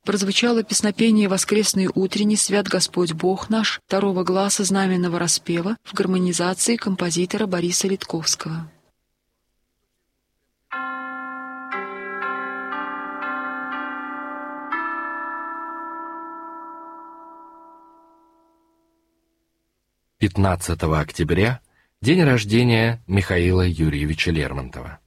прозвучало песнопение воскресный утренний «Свят Господь Бог наш» второго гласа знаменного распева в гармонизации композитора Бориса Литковского. «15 октября – день рождения Михаила Юрьевича Лермонтова».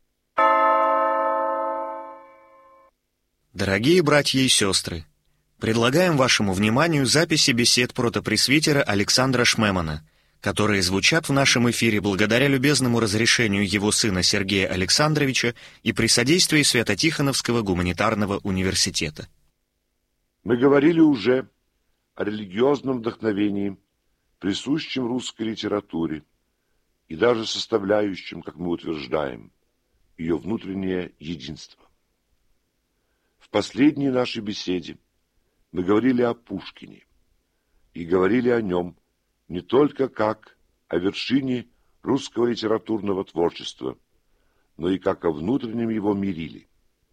Дорогие братья и сестры, предлагаем вашему вниманию записи бесед протопресвитера Александра Шмемана, которые звучат в нашем эфире благодаря любезному разрешению его сына Сергея Александровича и при содействии Свято-Тихоновского гуманитарного университета. Мы говорили уже о религиозном вдохновении, присущем русской литературе и даже составляющем, как мы утверждаем, ее внутреннее единство. В последней нашей беседе мы говорили о Пушкине и говорили о нем не только как о вершине русского литературного творчества, но и как о внутреннем его мериле.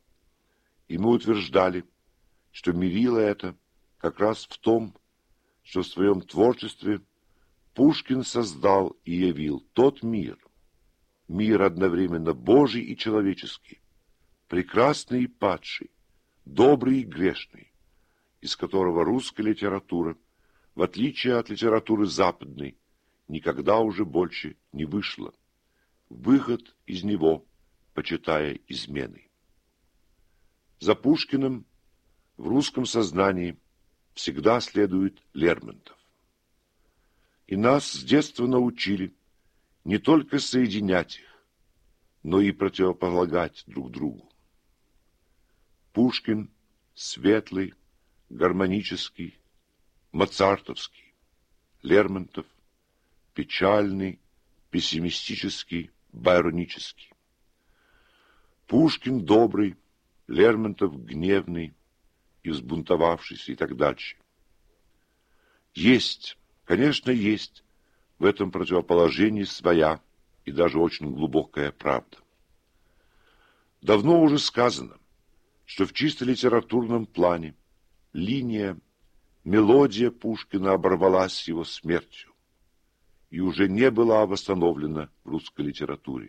И мы утверждали, что мерило это как раз в том, что в своем творчестве Пушкин создал и явил тот мир, мир одновременно Божий и человеческий, прекрасный и падший, добрый и грешный, из которого русская литература, в отличие от литературы западной, никогда уже больше не вышла. Выход из него, почитая изменой. За Пушкиным в русском сознании всегда следует Лермонтов. И нас с детства научили не только соединять их, но и противополагать друг другу. Пушкин светлый, гармонический, моцартовский, Лермонтов печальный, пессимистический, байронический. Пушкин добрый, Лермонтов гневный и взбунтовавшийся и так дальше. Есть, конечно, есть в этом противоположении своя и даже очень глубокая правда. Давно уже сказано, что в чисто литературном плане линия, мелодия Пушкина оборвалась с его смертью и уже не была восстановлена в русской литературе.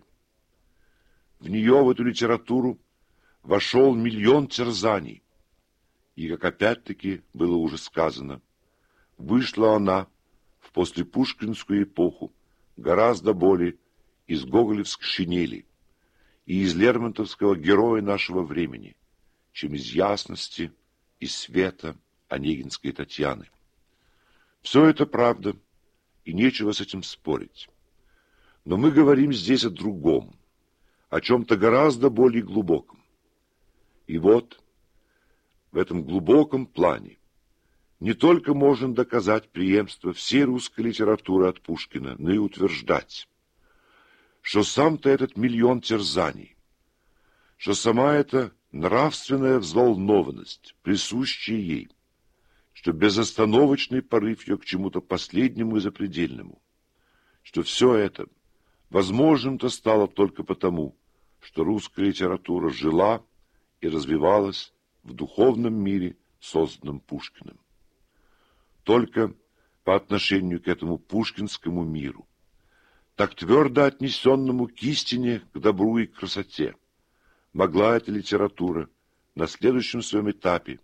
В нее, в эту литературу, вошел миллион терзаний, и, как опять-таки было уже сказано, вышла она в послепушкинскую эпоху гораздо более из гоголевской шинели и из лермонтовского героя нашего времени, чем из ясности и света Онегинской Татьяны. Все это правда, и нечего с этим спорить. Но мы говорим здесь о другом, о чем-то гораздо более глубоком. И вот, в этом глубоком плане не только можно доказать преемство всей русской литературы от Пушкина, но и утверждать, что сам-то этот миллион терзаний, что сама эта нравственная взволнованность, присущая ей, что безостановочный порыв ее к чему-то последнему и запредельному, что все это возможным-то стало только потому, что русская литература жила и развивалась в духовном мире, созданном Пушкиным. Только по отношению к этому пушкинскому миру, так твердо отнесенному к истине, к добру и к красоте, могла эта литература на следующем своем этапе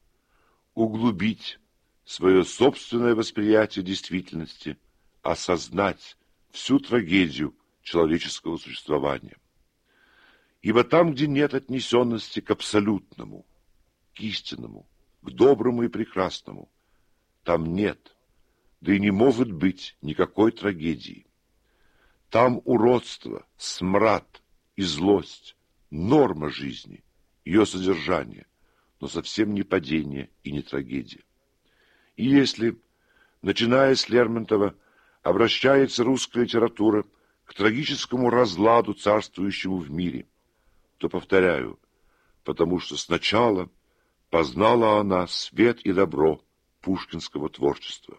углубить свое собственное восприятие действительности, осознать всю трагедию человеческого существования. Ибо там, где нет отнесенности к абсолютному, к истинному, к доброму и прекрасному, там нет, да и не может быть никакой трагедии. Там уродство, смрад и злость, норма жизни, ее содержание, но совсем не падение и не трагедия. И если, начиная с Лермонтова, обращается русская литература к трагическому разладу, царствующему в мире, то, повторяю, потому что сначала познала она свет и добро пушкинского творчества.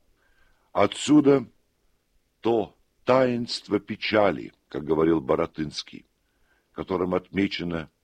Отсюда то таинство печали, как говорил Баратынский, которым отмечено